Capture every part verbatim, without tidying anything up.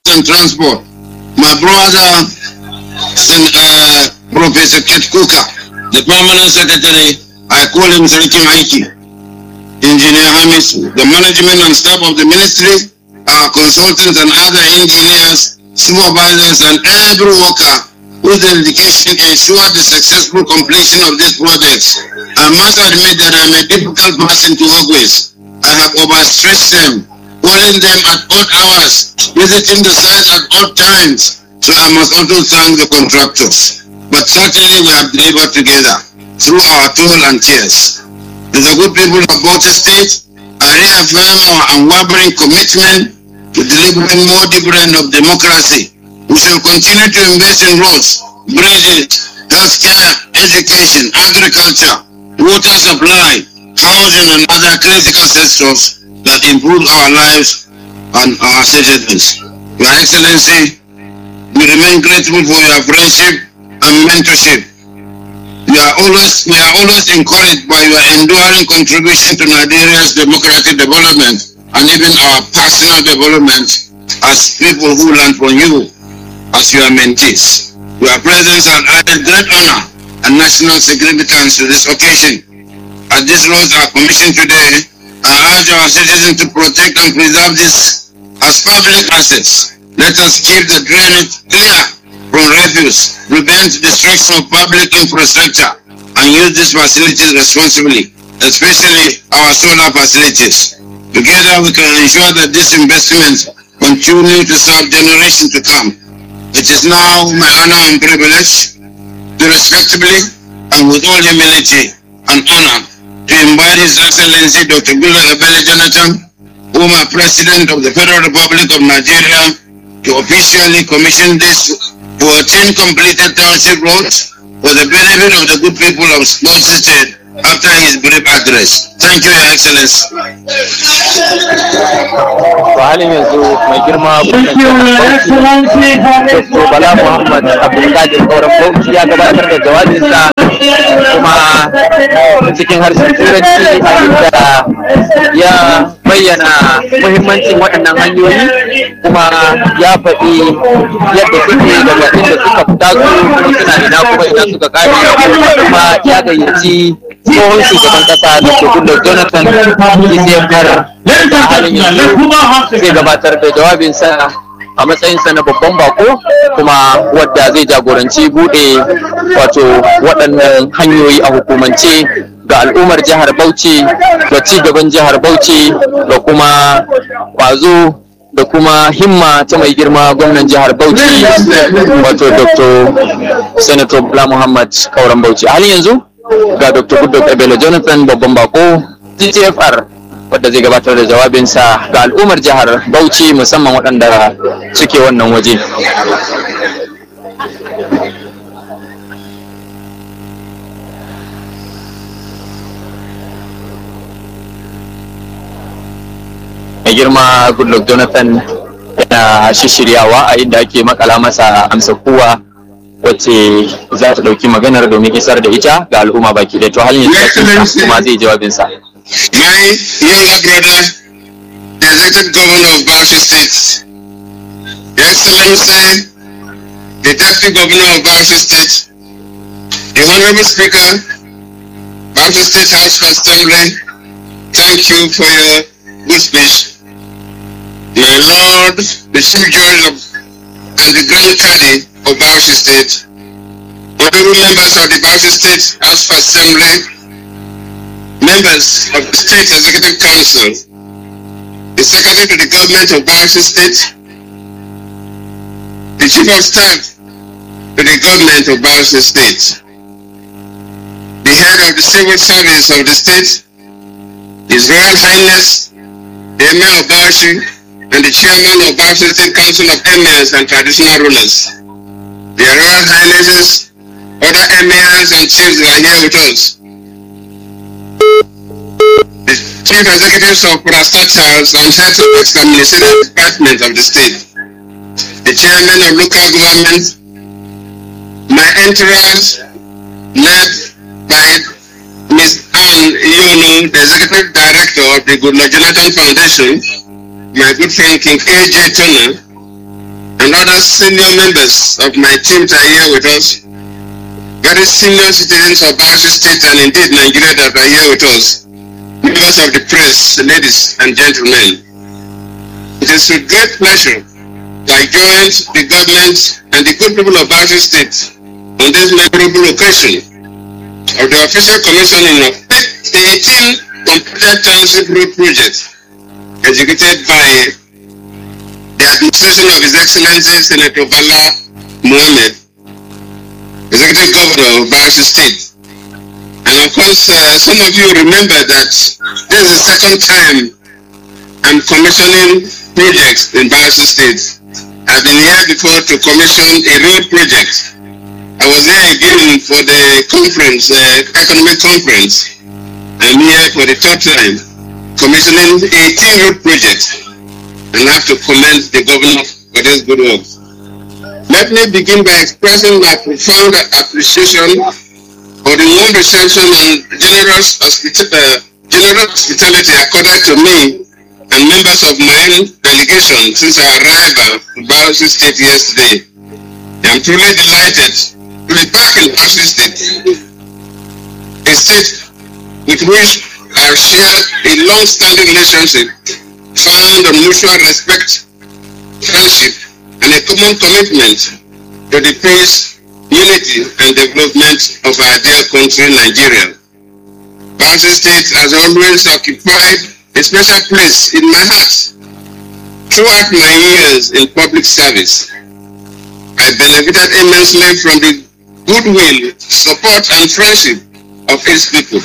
and Transport, my brother, uh, Professor Kate Cooker, the Permanent Secretary, I call him Serikim Aiki, Engineer Hamis, the management and staff of the ministry, our consultants and other engineers, supervisors, and every worker whose dedication ensured the successful completion of this project. I must admit that I'm a difficult person to work with. I have overstretched them, calling them at odd hours, visiting the site at odd times, so I must also thank the contractors. But certainly we have delivered together through our toil and tears. To the good people of Bauchi State, I reaffirm our unwavering commitment to delivering more dividend of democracy. We shall continue to invest in roads, bridges, healthcare, education, agriculture, water supply, housing, and other critical sectors that improve our lives and our citizens. Your Excellency, we remain grateful for your friendship and mentorship. We are always, we are always encouraged by your enduring contribution to Nigeria's democratic development and even our personal development as people who learn from you as your mentees. Your presence has added great honor and national significance to this occasion. As these roads are commissioned today, I urge our citizens to protect and preserve this as public assets. Let us keep the drainage clear from refuse, prevent destruction of public infrastructure, and use these facilities responsibly, especially our solar facilities. Together we can ensure that these investments continue to serve generations to come. It is now my honor and privilege to respectfully and with all humility and honor to invite His Excellency Doctor Goodluck Ebele Jonathan, former President of the Federal Republic of Nigeria, to officially commission this fourteen completed township roads for the benefit of the good people of Bauchi State after his brief address. Thank you, Your Excellency. halin yanzu mai girma Doctor Bala Muhammad Abdulkadir Kauran Bauchi ya gabatar da jawabinsa kuma cikin harshen Turanci da ya bayyana muhimmancin waɗannan hanyoyi kuma ya faɗi yadda suke daga inda suka fita su kuma suna ina kuma ina suka kare kuma ya gayyaci tsohon shugaban kasa da Goodluck Jonathan Izefar a halin yanzu zai gabatar da jawabinsa a matsayinsa na babban bako kuma wadda zai jagoranci bude wato waɗannan hanyoyi a hukumance ga al'ummar jihar Bauchi da ci gaban jihar Bauchi da kuma kwazo da kuma himma ta mai girma gwamnan jihar Bauchi wato Doctor Senator Bala Muhammad Kauran Bauchi. A halin yanzu ga Doctor Goodluck Ebele Jonathan babban bako G T F R wadda zai gabatar da jawabinsa ga al'ummar jihar Bauchi musamman waɗanda suke wannan waje. Mai girma Goodluck Jonathan yana shishiryawa a inda ake makala masa amsa kowa wacce za ta ɗauki maganar domin isar da ita ga al'umma baki da to halin yanzu kuma zai jawabinsa. My younger brother, the Executive Governor of Bauchi State, Your Excellency, the Deputy Governor of Bauchi State, the Honorable Speaker, Bauchi State House of Assembly, thank you for your good speech. My Lord, the Chief Judge of, and the Grand Cadi of Bauchi State, honorable members of the Bauchi State House of Assembly, members of the State Executive Council, the Secretary to the Government of Bauchi State, the Chief of Staff to the Government of Bauchi State, the Head of the Civil Service of the State, His Royal Highness, the Emir of Bauchi, and the Chairman of Bauchi State Council of Emirs and Traditional Rulers, their Royal Highnesses, other Emirs and Chiefs that are here with us, the Chief Executives of Parastatals and Heads of Administrative Departments of the State, the Chairman of Local Government, my entourage, led by Miz Anne Iyonu, the Executive Director of the Goodluck Jonathan Foundation, my good friend King A J Turner, and other senior members of my team are here with us. Very senior citizens of Bauchi State and indeed Nigeria that are here with us. Members of the press, ladies and gentlemen. It is with great pleasure that I joined the government and the good people of Bauchi State on this memorable occasion of the official commissioning of eighteen completed township road projects executed by the administration of His Excellency Senator Bala Mohammed, Executive Governor of Bauchi State. And of course, uh, some of you remember that this is the second time I'm commissioning projects in Bauchi State. I've been here before to commission a road project. I was here again for the conference, uh, economic conference. I'm here for the third time, commissioning eighteen road projects. And I have to commend the governor for this good work. Let me begin by expressing my profound appreciation for the warm reception and generous, hospita uh, generous hospitality accorded to me and members of my delegation since our arrival to Bauchi State yesterday. I am truly delighted to be back in Bauchi State, a state with which I have shared a long-standing relationship found on mutual respect, friendship, and a common commitment to the peace, unity, and development of our dear country, Nigeria. Bauchi State has always occupied a special place in my heart. Throughout my years in public service, I benefited immensely from the goodwill, support, and friendship of its people.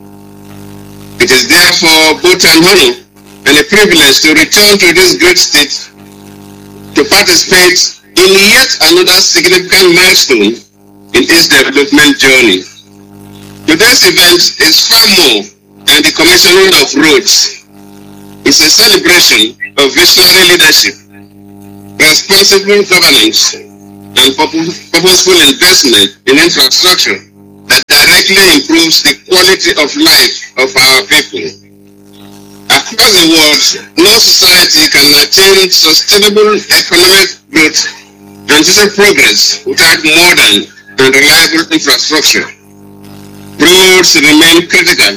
It is therefore both an honor and a privilege to return to this great state to participate in yet another significant milestone in its development journey. Today's event is far more than the commissioning of roads. It's a celebration of visionary leadership, responsible governance, and purposeful investment in infrastructure that directly improves the quality of life of our people. Across the world, no society can attain sustainable economic growth and social progress without modern and reliable infrastructure. Roads remain critical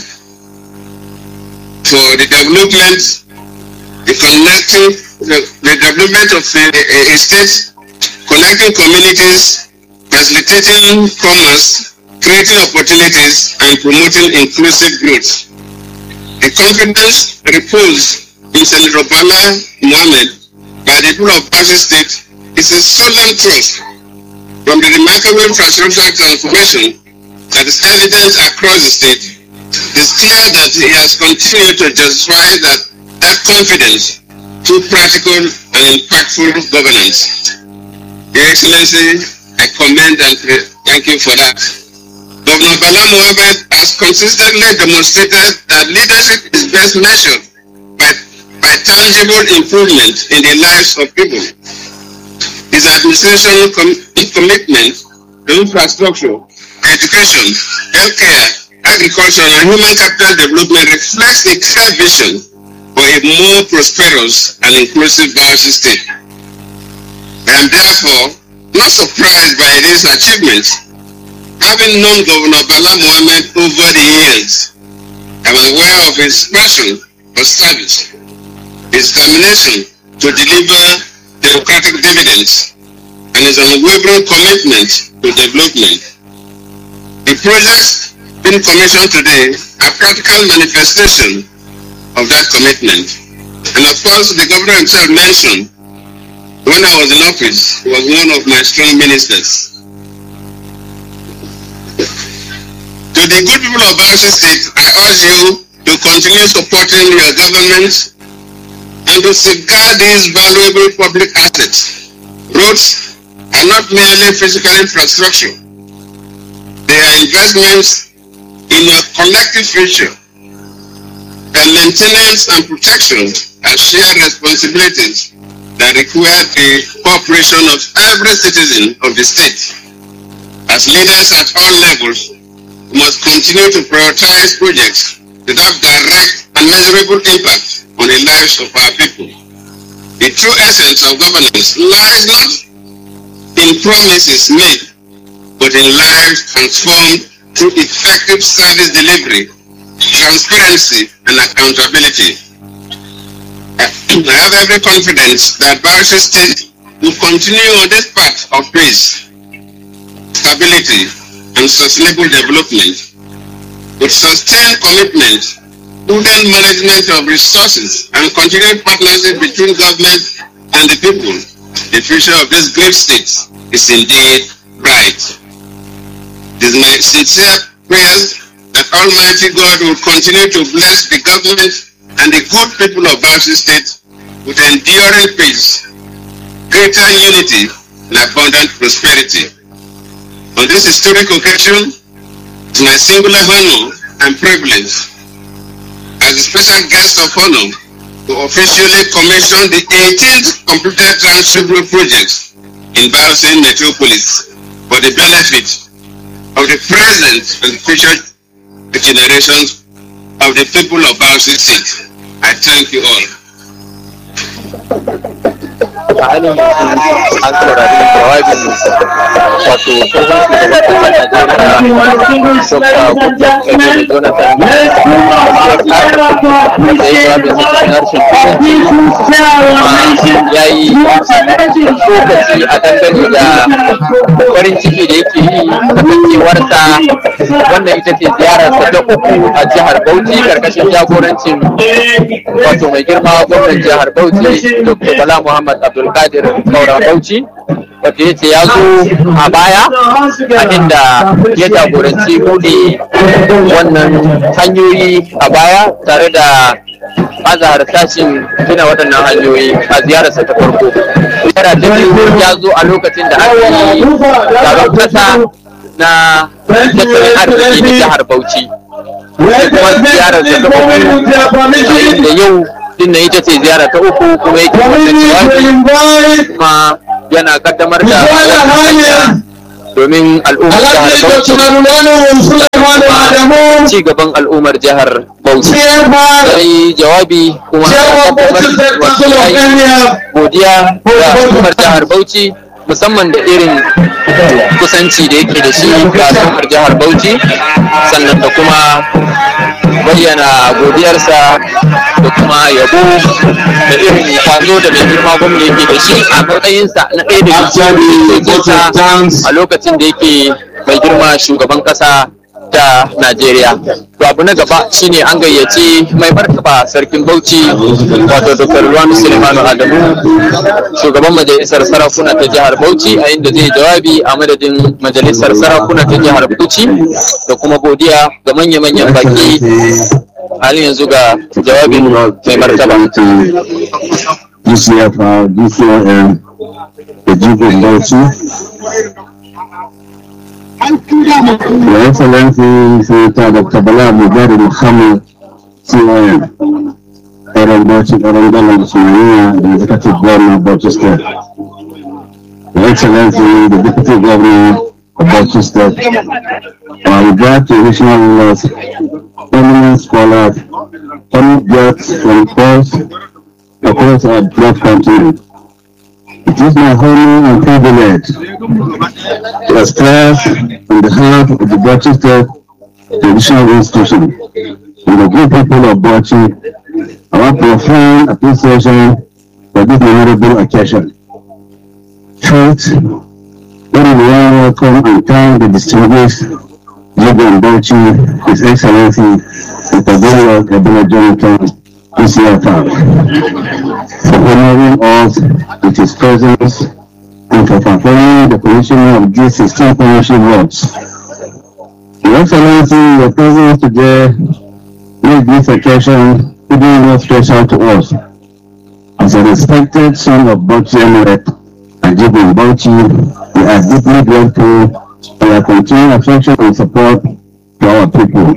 for the development, the connecting, the, the development of a, a, a state, connecting communities, facilitating commerce, creating opportunities, and promoting inclusive growth. The confidence reposed in Senator Bala Mohammed by the people of Bauchi State is a solemn trust from the remarkable infrastructural transformation that is evident across the state. It is clear that he has continued to justify that, that confidence through practical and impactful governance. Your Excellency, I commend and thank you for that. Governor Bala Mohammed has consistently demonstrated that leadership is best measured by, by tangible improvement in the lives of people. His administration com commitment to infrastructure, education, healthcare, agriculture, and human capital development reflects a clear vision for a more prosperous and inclusive Bauchi State. I am therefore not surprised by these achievements. Having known Governor Bala Mohammed over the years, I am aware of his passion for service, his determination to deliver democratic dividends, and his unwavering commitment to development. The projects being commissioned today are practical manifestation of that commitment. And of course, the governor himself mentioned, when I was in office, he was one of my strong ministers. To the good people of Bauchi State, I urge you to continue supporting your government and to safeguard these valuable public assets. Roads are not merely physical infrastructure. They are investments in your collective future. And maintenance and protection are shared responsibilities that require the cooperation of every citizen of the state. As leaders at all levels, we must continue to prioritize projects that have direct and measurable impact on the lives of our people. The true essence of governance lies not in promises made, but in lives transformed through effective service delivery, transparency, and accountability. I have every confidence that Bauchi State will continue on this path of peace, stability, and sustainable development with sustained commitment, prudent management of resources, and continued partnership between government and the people. The future of this great state is indeed bright. It is my sincere prayers that Almighty God will continue to bless the government and the good people of Bauchi State with enduring peace, greater unity, and abundant prosperity. On this historic occasion, it is my singular honor and privilege as a special guest of honor to officially commission the eighteenth completed township road projects in Bauchi Metropolis for the benefit of the present and future generations of the people of Bauchi State. I thank you all. a halin yanzu an saurari jawabin wato tsohon shugaban kasar Najeriya Dokta Goodluck Jonathan ya yi tsokaci a dangane da farin ciki da yake yi kasancewarsa wannan ita ce ziyararsa ta uku a jihar Bauchi karkashin jagorancin wato mai girma gwamnan jihar Bauchi Dokta Bala Muhammad Abdulkadir Kaura Bauchi, wanda ya ce ya zo a baya a inda ya jagoranci buɗe wannan hanyoyi a baya tare da azahar sashin gina waɗannan hanyoyi a ziyararsa ta farko. Ziyara ta biyu ya zo a lokacin da aka yi taron kasa na tattalin arziki na jihar Bauchi. Sai kuma ziyararsa ta uku da yau din na ita ce ziyara ta uku kuma yake wannan jawabi kuma yana kaddamar da domin al'ummar jihar Bauchi ci gaban al'ummar jihar Bauchi sai jawabi kuma godiya ga al'ummar jihar Bauchi musamman da irin kusanci da yake da shi ga al'ummar jihar Bauchi sannan da kuma bayyana godiyarsa da kuma yabo da irin kwazo da mai girma gwamna yake da shi a matsayinsa na ɗaya daga cikin a lokacin da yake mai girma shugaban ƙasa ta Najeriya. To abu na gaba shine an gayyaci mai martaba sarkin Bauchi wato Dokta Ruwanu Suleimanu Adamu shugaban majalisar sarakuna ta jihar Bauchi a inda zai jawabi a madadin majalisar sarakuna ta jihar Bauchi da kuma godiya ga manya-manyan baki halin yanzu ga jawabin mai martaba. D C F, D C M, the Duke of Bauchi. Your Excellency, Senator Doctor Bala Mujari Muhammad, C O M, Aaron Bauchi, Aaron Galan Sumania, the Executive Governor of Bauchi State. Your Excellency, the Deputy Governor of Bauchi State, our regard to additional rulers, eminent scholars, eminent guests from course across our broad continent. It is my honor and privilege to express on behalf of the Bauchi State Traditional Institution and the good people of Bauchi our profound appreciation for this memorable occasion. First, let me welcome and thank the distinguished leader in Bauchi, His Excellency Doctor Goodluck Jonathan, D C F, for honoring us with his presence and for performing the commissioning of these sixteen partnership roads. Your Excellency, your presence today makes this occasion even more special to us. As a respected son of Bauchi Emirate and Jibin Bauchi, we are deeply grateful for your continued affection and support to our people.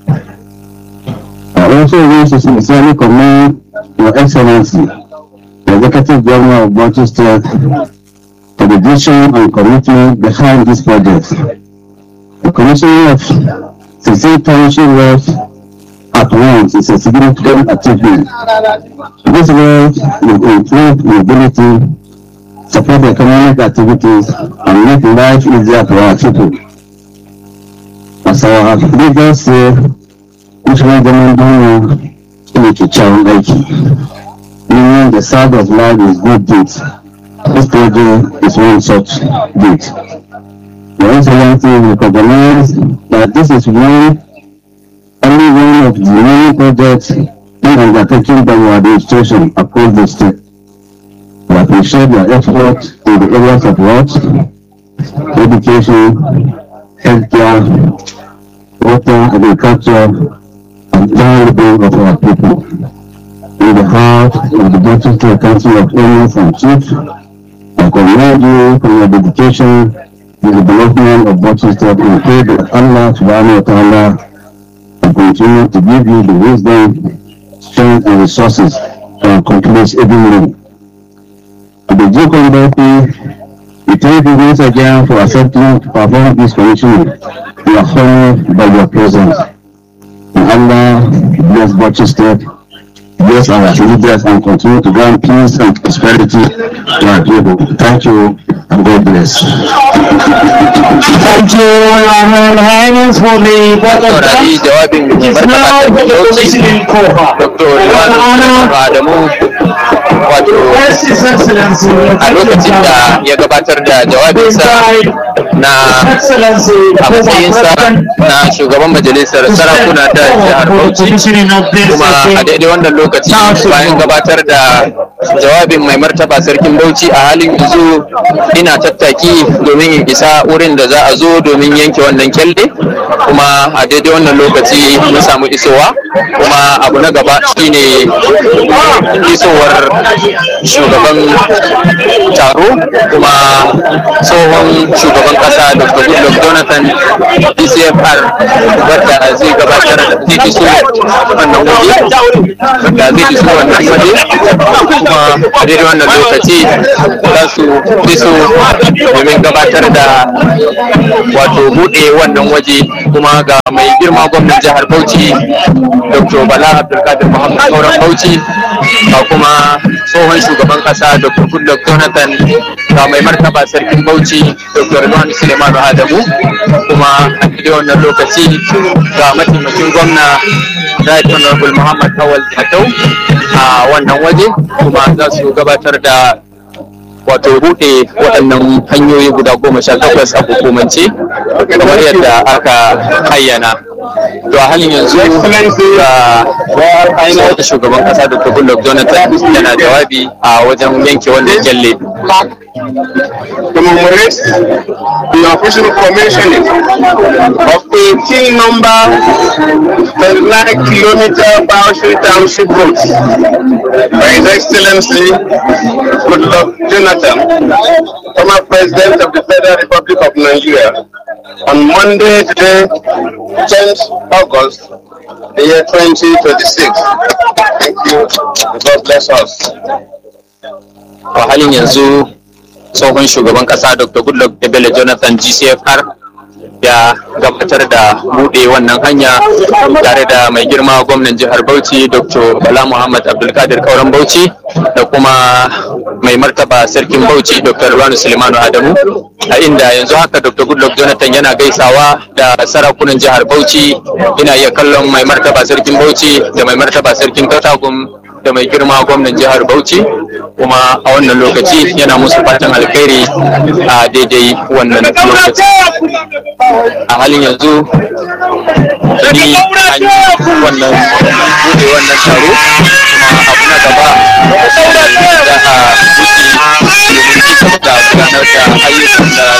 I also wish to sincerely commend Your Excellency, the Executive Governor of Bauchi State, for the vision and commitment behind this project. The commissioning of sixteen township roads at once is a significant achievement. This way will improve mobility, support economic activities, and make life easier for our people. As our leaders say, which one them do make a child like meaning the side of life is good deeds. This project is one such deed. Your Excellency recognize that this is one only one of the many projects being undertaken by your administration across the state. We appreciate your effort in the areas of health, education, healthcare, water, agriculture, and livelihood of our people. In the heart of the Bauchi State Council of Elders and Chiefs, I commend you for your dedication to the development of Bauchi State and pray that Allah subhanahu wa ta'ala will continue to give you the wisdom, strength, and resources to accomplish everything. At the Duke of Bauchi, we thank you once again for accepting to perform this commission. We are honored by your presence. May Allah bless Bauchi State, bless our leaders, and continue to grant peace and prosperity to our people. Thank you, and God bless. Thank you, Your Highness, for the vote of thanks. It is now the President Koha. Yes, His Excellency. A lokacin da ya gabatar da jawabinsa na a matsayinsa na shugaban majalisar sarakuna ta jihar Bauchi, kuma a daidai wannan lokaci bayan gabatar da jawabin mai martaba sarkin Bauchi, a halin yanzu ina tattaki domin in isa wurin da za a zo domin yanke wannan kyalle, kuma a daidai wannan lokaci na samu isowa, kuma abu na gaba shine isowar shugaban taro kuma tsohon shugaban kasa Doctor Goodluck Jonathan D C F R, wadda zai gabatar da zai iso wannan waje wadda zai iso wannan waje kuma a daidai wannan lokaci za su iso domin gabatar da wato buɗe wannan waje, kuma ga mai girma gwamnan jihar Bauchi Doctor Bala Abdulkadir Muhammad Kauran Bauchi, ga kuma tsohon shugaban kasa Doctor Goodluck Jonathan, ga mai martaba sarkin Bauchi Doctor Ridwan Suleimanu Adamu, kuma a cikin wannan lokaci ga mataimakin gwamna Right Honorable Muhammad Awal Matau a wannan waje, kuma za su gabatar da wato buɗe waɗannan hanyoyi guda goma sha takwas a hukumance kamar yadda aka hayyana. To a halin yanzu ga ainihin shugaban kasa Doctor Goodluck Jonathan yana jawabi a wajen yanke wannan kyalle. Commemorate the official commissioning of eighteen number thirty-nine kilometer Bauchi Township roads by His Excellency Goodluck Jonathan, former President of the Federal Republic of Nigeria, on Monday, today, tenth August, the year twenty twenty-six. Thank you. God bless us. A halin yanzu tsohon shugaban kasa Doctor Goodluck Ebele Jonathan G C F R ya gabatar da buɗe wannan hanya tare da mai girma gwamnan jihar Bauchi Doctor Bala Muhammad Abdulkadir Kauran Bauchi da kuma mai martaba sarkin Bauchi Doctor Ridwan Suleimanu Adamu, a inda yanzu haka Doctor Goodluck Jonathan yana gaisawa da sarakunan jihar Bauchi. Ina iya kallon mai martaba sarkin Bauchi da mai martaba sarkin Katagum da mai girma gwamnan jihar Bauchi, kuma a wannan lokaci yana musu fatan alkhairi a daidai wannan lokaci. A halin yanzu ni an yi wannan bude wannan taro, kuma abu na gaba